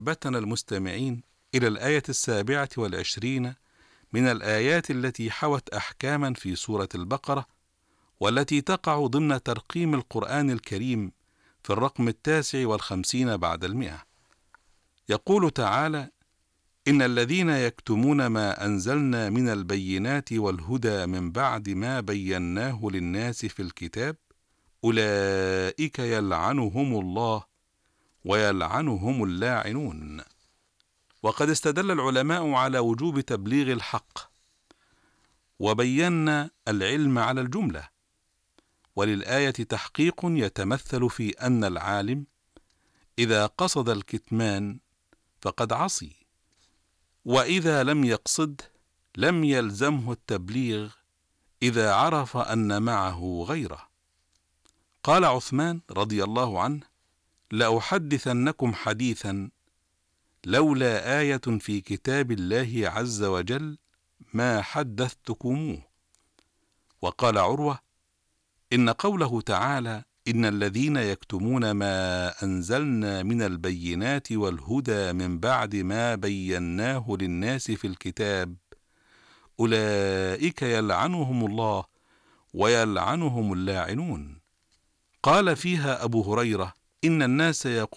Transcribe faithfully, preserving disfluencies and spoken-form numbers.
بتنا المستمعين إلى الآية السابعة والعشرين من الآيات التي حوت أحكاما في سورة البقرة، والتي تقع ضمن ترقيم القرآن الكريم في الرقم التاسع والخمسين بعد المئة. يقول تعالى: إن الذين يكتمون ما أنزلنا من البينات والهدى من بعد ما بيناه للناس في الكتاب أولئك يلعنهم الله ويلعنهم اللاعنون. وقد استدل العلماء على وجوب تبليغ الحق، وبينا العلم على الجملة، وللآية تحقيق يتمثل في أن العالم إذا قصد الكتمان فقد عصي، وإذا لم يقصد لم يلزمه التبليغ إذا عرف أن معه غيره. قال عثمان رضي الله عنه: لأحدثنكم حديثا لولا آية في كتاب الله عز وجل ما حدثتكموه. وقال عروة: إن قوله تعالى: إن الذين يكتمون ما أنزلنا من البينات والهدى من بعد ما بيناه للناس في الكتاب أولئك يلعنهم الله ويلعنهم اللاعنون. قال فيها أبو هريرة: إن الناس يقولون